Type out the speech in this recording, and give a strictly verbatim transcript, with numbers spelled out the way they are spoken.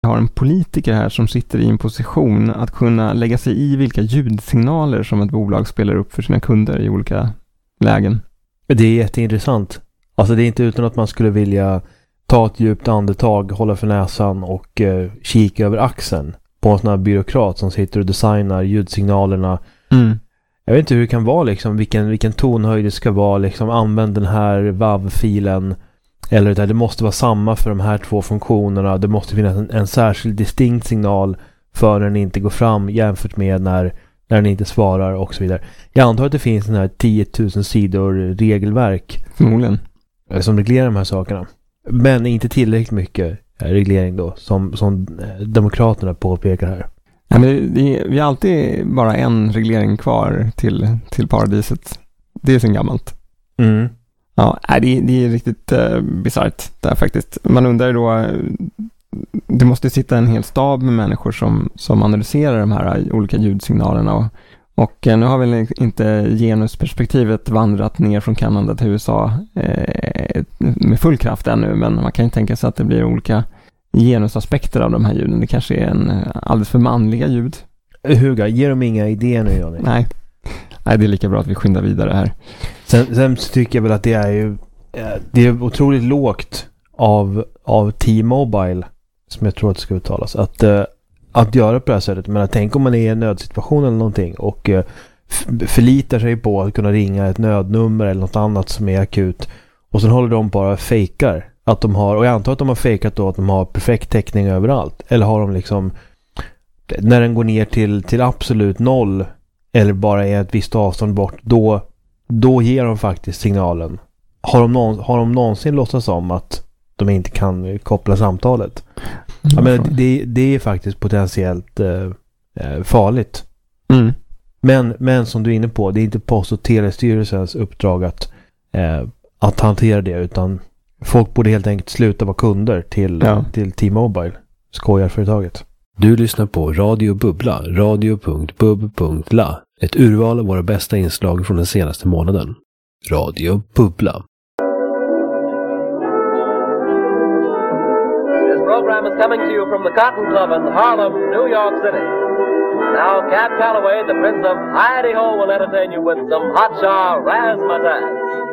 Vi har en politiker här som sitter i en position att kunna lägga sig i vilka ljudsignaler som ett bolag spelar upp för sina kunder i olika lägen. Det är jätteintressant. Alltså det är inte utan att man skulle vilja ta ett djupt andetag, hålla för näsan och eh, kika över axeln på en sån här byråkrat som sitter och designar ljudsignalerna. Mm. Jag vet inte hur det kan vara liksom, vilken, vilken tonhöjd det ska vara, liksom använd den här W A V-filen, eller det, det måste vara samma för de här två funktionerna. Det måste finnas en, en särskild distinkt signal för när den inte går fram jämfört med när, när den inte svarar och så vidare. Jag antar att det finns den här tio tusen sidor regelverk Förmodligen. som reglerar de här sakerna. Men inte tillräckligt mycket reglering då, som, som demokraterna påpekar här. Ja, men det, vi har alltid bara en reglering kvar till, till paradiset. Det är så gammalt. Mm. Ja, det, det är riktigt uh, bisarrt där faktiskt. Man undrar då, det måste sitta en hel stab med människor som, som analyserar de här olika ljudsignalerna. Och, och nu har väl inte genusperspektivet vandrat ner från Kanada till U S A eh, med full kraft ännu, men man kan ju tänka sig att det blir olika genusaspekter av de här ljuden. Det kanske är en alldeles för manliga ljud. Huga, ger de inga idéer nu, Johnny? Nej. Nej, det är lika bra att vi skyndar vidare här. Sen, sen så tycker jag väl att det är ju det är otroligt lågt av, av T-Mobile, som jag tror att det ska uttalas, att, uh, att göra på det här sättet. Men tänk om man är i en nödsituation eller någonting och uh, f- förlitar sig på att kunna ringa ett nödnummer eller något annat som är akut, och sen håller de bara fejkar att de har, och jag antar att de har fejkat då att de har perfekt täckning överallt, eller har de liksom, när den går ner till, till absolut noll eller bara är ett visst avstånd bort, då, då ger de faktiskt signalen. Har de, någon, har de någonsin låtsats om att de inte kan koppla samtalet? Mm. Ja, men det, det är faktiskt potentiellt eh, farligt. Mm. Men, men som du är inne på, det är inte Post- och telestyrelsens uppdrag att, eh, att hantera det, utan folk borde helt enkelt sluta vara kunder till, ja. till T-Mobile, skojarföretaget. Du lyssnar på Radio Bubbla, radio punkt bub punkt la. Ett urval av våra bästa inslag från den senaste månaden. Radio Bubbla. This program is coming to you from the Cotton Club in Harlem, New York City. Now Cab Calloway, the Prince of Heidi Ho, will entertain you with some hot shot razzmatazz.